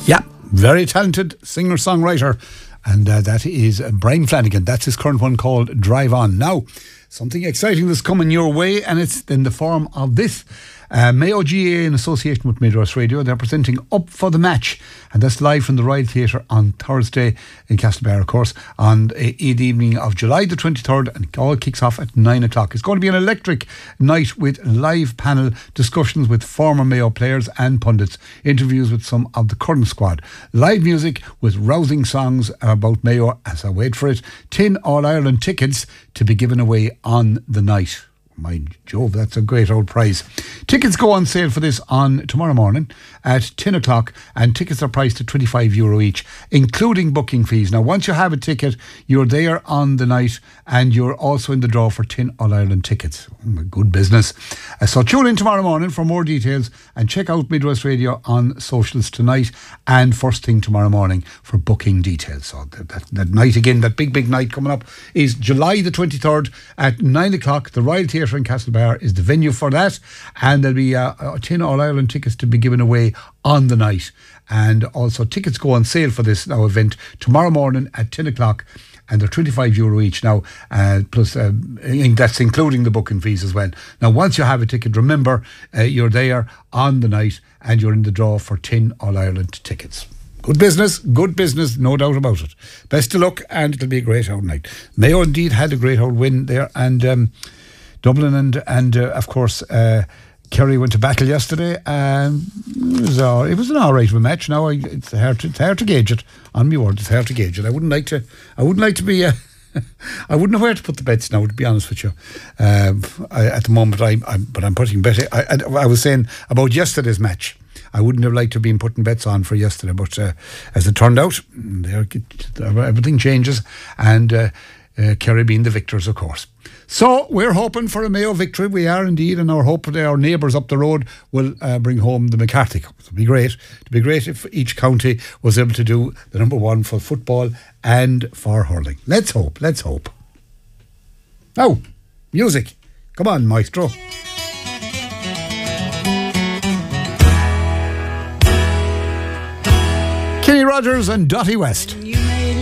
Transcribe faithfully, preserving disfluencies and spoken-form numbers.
Yeah, very talented singer-songwriter. And uh, that is Brian Flanagan. That's his current one called Drive On. Now, something exciting that's coming your way, and it's in the form of this. Uh, Mayo G A in association with Midwest Radio, they're presenting Up for the Match, and that's live from the Royal Theatre on Thursday in Castlebar, of course, on uh, the evening of July the twenty-third, and it all kicks off at nine o'clock. It's going to be an electric night with live panel discussions with former Mayo players and pundits, interviews with some of the current squad, live music with rousing songs about Mayo, as I wait for it, ten All-Ireland tickets to be given away on the night. My Jove, that's a great old prize. Tickets go on sale for this on tomorrow morning at ten o'clock, and tickets are priced at twenty-five euro each, including booking fees. Now, once you have a ticket, you're there on the night, and you're also in the draw for ten All-Ireland tickets. Good business. Uh, so tune in tomorrow morning for more details, and check out Midwest Radio on socials tonight and first thing tomorrow morning for booking details. So that, that, that night again, that big, big night coming up is July the twenty-third at nine o'clock. The Royal Theatre in Castlebar is the venue for that, and there'll be uh, ten All-Ireland tickets to be given away on the night, and also tickets go on sale for this now event tomorrow morning at ten o'clock, and they're twenty-five euro each now, uh, plus uh, that's including the booking fees as well. Now, once you have a ticket, remember uh, you're there on the night and you're in the draw for ten All-Ireland tickets. Good business, good business, no doubt about it. Best of luck, and it'll be a great old night. Mayo indeed had a great old win there, and um, Dublin and, and uh, of course, uh, Kerry went to battle yesterday, and it was, uh, it was an all right of a match. Now I, it's hard to it's hard to gauge it. On my word, it's hard to gauge it. I wouldn't like to. I wouldn't like to be. Uh, I wouldn't know where to put the bets now, to be honest with you. Um, I, at the moment, I, I but I'm putting bet. I, I, I was saying about yesterday's match. I wouldn't have liked to have been putting bets on for yesterday, but uh, as it turned out, everything changes, and uh, uh, Kerry being the victors, of course. So we're hoping for a Mayo victory. We are indeed, and our hope that our neighbours up the road will uh, bring home the McCarthy Cup. It'd be great. It'd be great if each county was able to do the number one for football and for hurling. Let's hope. Let's hope. Now, music. Come on, maestro. Kenny Rogers and Dottie West.